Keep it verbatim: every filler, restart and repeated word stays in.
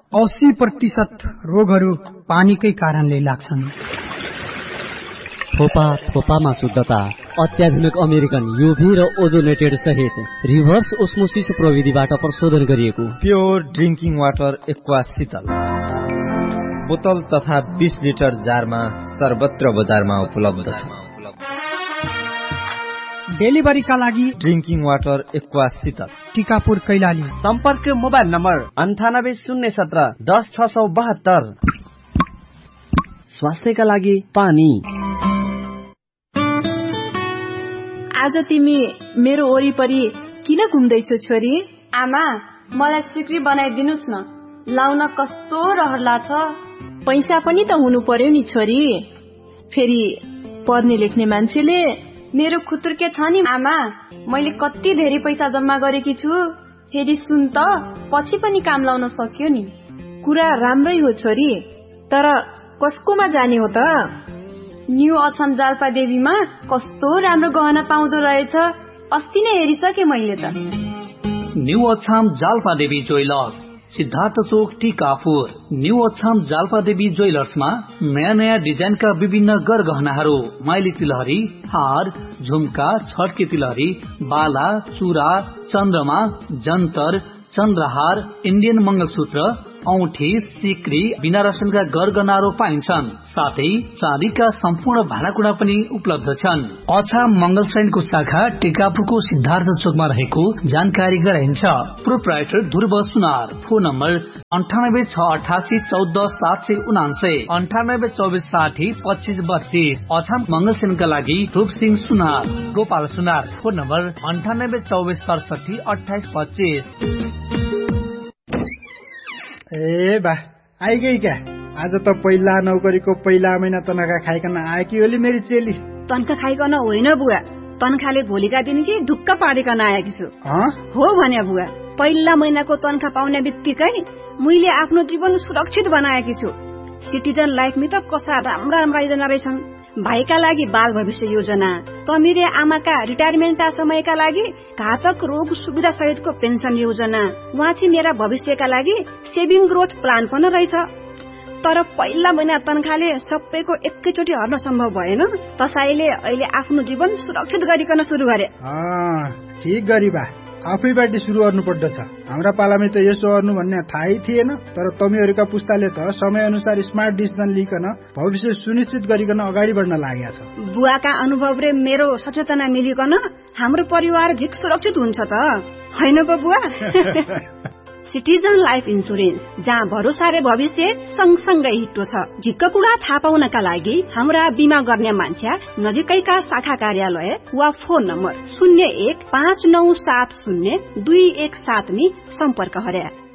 अस्सी प्रतिशत रोगहरू पानीकै कारणले लाग्छन्। थोपा थोपामा शुद्धता, अत्याधुनिक अमेरिकन युभी र ओजोनेटेड सहित रिभर्स ओस्मोसिस प्रविधिबाट प्रशोधन गरिएको प्योर ड्रिङ्किङ वाटर एक्वा शीतल बोतल तथा बीस लिटर जारमा सर्वत्र बजारमा उपलब्ध छ। डेलिभरीका लागि ड्रिङ्किङ वाटर एक्वा शीतल टिकापुर कैलाली। सम्पर्क मोबाइल नम्बर अन्ठानब्बे शून्य सत्र दस छ सौ बहत्तर। स्वास्थ्यका लागि पानी। आज तिमी मेरो वरिपरि किन घुम्दैछौ छोरी? आमा, मलाई सिक्री बनाइदिनुस् न, लाउन कस्तो रहर लाग्छ। पैसा पनि त हुनु पर्यो नि छोरी, फेरि पढ्ने लेख्ने मान्छेले। मेरो खुतुर्के छ नि आमा, मैले कति धेरै पैसा जम्मा गरेकी छु। फेरि सुन त, पछि पनि काम लाउन सक्यो नि। कुरा राम्रै हो छोरी, तर कसकोमा जाने हो त? न्यू अछाम जाल्पा देवीमा कस्तो राम्रो गहना पाउँदो रहेछ, अस्ति नै हेरिसके मैले त। न्यू अछाम जाल्पा देवी ज्वेलर्स, सिद्धार्थ चोक टिकापुर। न्यू अछाम जाल्पा देवी ज्वेलर्समा नयाँ नयाँ डिजाइनका विभिन्न गरगहनाहरू, माइली तिलहरी, हार, झुम्का, छड्के तिलहरी, बाला, चुरा, चन्द्रमा, जन्तर, चन्द्रहार, इन्डियन मंगलसूत्र, औठी, सिक्री, बिना रसनका गरगहनाहरू पाइन्छन्। साथै चाँदीका सम्पूर्ण भाँडाकुँडा पनि उपलब्ध छन्। अछाम मंगलसैनको शाखा टिकापुरको सिद्धार्थ चोकमा रहेको जानकारी गराइन्छ। प्रोप्राइटर ध्रुव सुनार। फोन नम्बर अन्ठानब्बे छ अठासी चौध सात सय उनान्सय, अन्ठानब्बे चौबिस साठी पच्चिस बत्तीस। अछाम मंगलसेनका लागि रूप सिंह सुनार, गोपाल सुनार। फोन नम्बर अन्ठानब्बे चौबिस सडसठी अठाइस पच्चिस। ए बा आइगई क्या? आज त पहिला नौकरीको पहिला महिना तनखा खाइकन आएकी होली मेरी चेली। तनखा खाइकन होइन बुवा, तनखाले भोलिका दिन कि ढुक्क पारिकन आएकी छु। हो भने बुवा, पहिला महिनाको तनखा पाउने बित्तिकै मैले आफ्नो जीवन सुरक्षित बनाएकी छु। सिटिजन लाइफ में त कसा राम्रा राम्रा योजना रहेछन्। भाइका लागि बाल भविष्य योजना, तमिरे आमाका रिटायरमेन्टका समयका लागि घातक रोग सुविधा सहितको पेन्सन योजना, वाँची मेरा भविष्यका लागि सेभिङ ग्रोथ प्लान पनि रहेछ। तर पहिला महिना तनखाले सबैको एकैचोटि हर्न सम्भव भएन। त्यसैले अहिले आफ्नो जीवन सुरक्षित गरिकन सुरु गरे। ठीक गरी बा, आफैबाट सुरु गर्नु पर्दछ। हाम्रा पालामा त यसो गर्नु भन्ने थाहै थिएन। तर तमीहरूका पुस्ताले त समय अनुसार स्मार्ट डिसिजन लिकन भविष्य सुनिश्चित गरिकन अगाडि बढ्न लागेको छ। बुवाका अनुभवले मेरो सचेतना मिलिकन हाम्रो परिवार झिक सुरक्षित हुन्छ त हैन पो बुवा? सिटिजन लाइफ इन्सुरेन्स, जहाँ भरोसाले भविष्य सँगसँगै हिट्टो छ। झिक्क कुरा थाहा पाउनका लागि हाम्रा बिमा गर्ने मान्छे नजिकैका शाखा कार्यालय वा फोन नम्बर शून्य एक पाँच नौ सात शून्य दुई एक सात में सम्पर्क गरे।